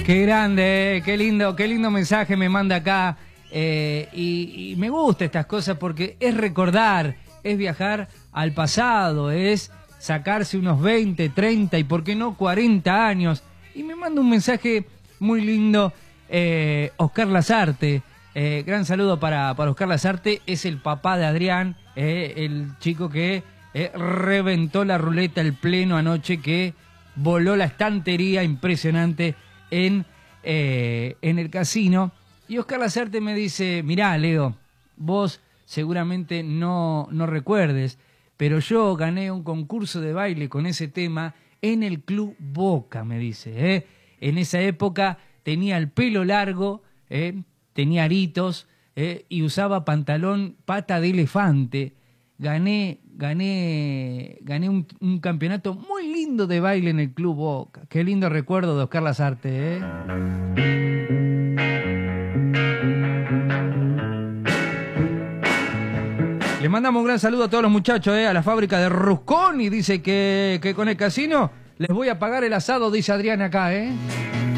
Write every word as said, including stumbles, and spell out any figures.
Qué grande, eh, qué lindo, qué lindo mensaje me manda acá. Eh, y, y me gusta estas cosas porque es recordar, es viajar al pasado, es sacarse unos veinte, treinta y por qué no cuarenta años. Y me manda un mensaje muy lindo, eh, Oscar Lazarte. Eh, gran saludo para, para Oscar Lazarte, es el papá de Adrián, eh, el chico que eh, reventó la ruleta el pleno anoche, que voló la estantería impresionante en, eh, en el casino. Y Oscar Lazarte me dice, mirá, Leo, vos seguramente no, no recuerdes, pero yo gané un concurso de baile con ese tema en el Club Boca, me dice. ¿eh? En esa época tenía el pelo largo, ¿eh? tenía aritos ¿eh? y usaba pantalón pata de elefante. Gané, gané, gané un, un campeonato muy lindo de baile en el Club Boca. Qué lindo recuerdo de Oscar Lazarte, ¿eh? Le mandamos un gran saludo a todos los muchachos, ¿eh? a la fábrica de Ruscón, y dice que, que con el casino les voy a pagar el asado, dice Adrián acá, ¿eh?